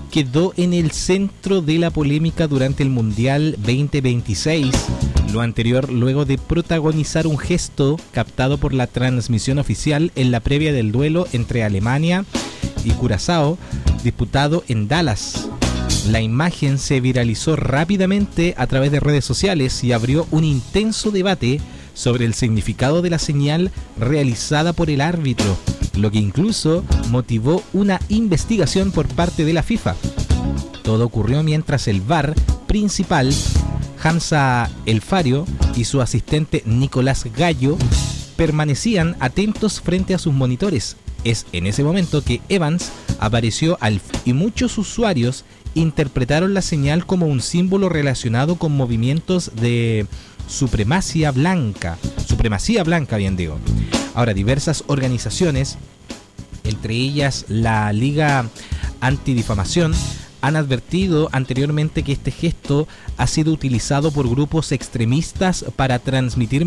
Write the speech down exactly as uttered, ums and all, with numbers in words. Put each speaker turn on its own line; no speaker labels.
quedó en el centro de la polémica durante el Mundial veinte veintiséis. Lo anterior luego de protagonizar un gesto captado por la transmisión oficial en la previa del duelo entre Alemania y Curazao, disputado en Dallas. La imagen se viralizó rápidamente a través de redes sociales y abrió un intenso debate sobre el significado de la señal realizada por el árbitro, lo que incluso motivó una investigación por parte de la FIFA. Todo ocurrió mientras el V A R principal, Hamza El Fario, y su asistente Nicolás Gallo permanecían atentos frente a sus monitores. Es en ese momento que Evans apareció al y muchos usuarios interpretaron la señal como un símbolo relacionado con movimientos de supremacía blanca, supremacía blanca, bien digo. Ahora, diversas organizaciones, entre ellas la Liga Antidifamación, han advertido anteriormente que este gesto ha sido utilizado por grupos extremistas para transmitir